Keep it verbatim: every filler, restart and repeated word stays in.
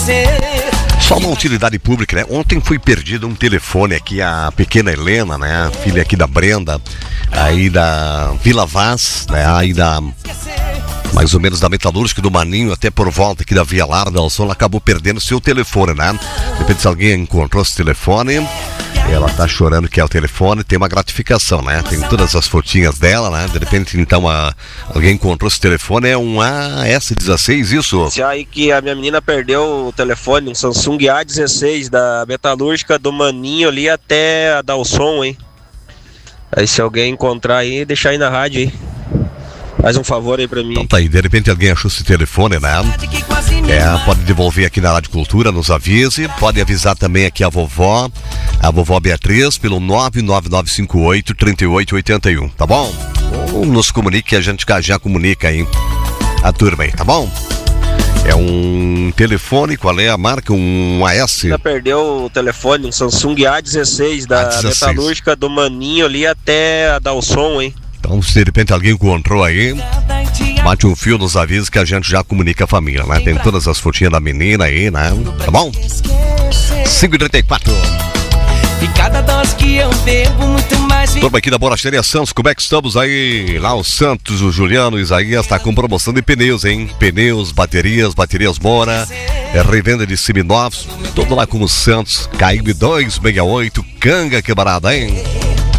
Só uma utilidade pública, né? Ontem foi perdido um telefone aqui, a pequena Helena, né? Filha aqui da Brenda, aí da Vila Vaz, né? Aí da... mais ou menos da Metalúrgica do Maninho, até por volta aqui da Via Larda, ela acabou perdendo seu telefone, né? De repente, se alguém encontrou esse telefone, ela tá chorando que é o telefone, tem uma gratificação, né? Tem todas as fotinhas dela, né? De repente, então, a, alguém encontrou esse telefone, é um A S dezesseis, isso? Esse aí que a minha menina perdeu o telefone, um Samsung A dezesseis da Metalúrgica do Maninho ali até a Dalson, hein? Aí se alguém encontrar aí, deixa aí na rádio aí. Faz um favor aí pra mim. Então tá aí, de repente alguém achou esse telefone, né? É, pode devolver aqui na Rádio Cultura, nos avise. Pode avisar também aqui a vovó, a vovó Beatriz, pelo nove nove nove cinco oito, três oito oito um, tá bom? Ou nos comunique que a gente já comunica aí a turma aí, tá bom? É um telefone, qual é a marca? Um A S? Ela perdeu o telefone, um Samsung A dezesseis da A dezesseis. Metalúrgica do Maninho ali até a Dalson, hein? Então, se de repente alguém encontrou aí, bate um fio nos avisos que a gente já comunica a família, né? Tem todas as fotinhas da menina aí, né? Tá bom? cinco e trinta e quatro. E cada dose que eu bebo, muito mais... Turma aqui da Boracharia Santos, como é que estamos aí? Lá o Santos, o Juliano, o Isaías, tá com promoção de pneus, hein? Pneus, baterias, baterias Mora, é revenda de seminovos, tudo lá com o Santos, K M dois seis oito, canga que barada, hein?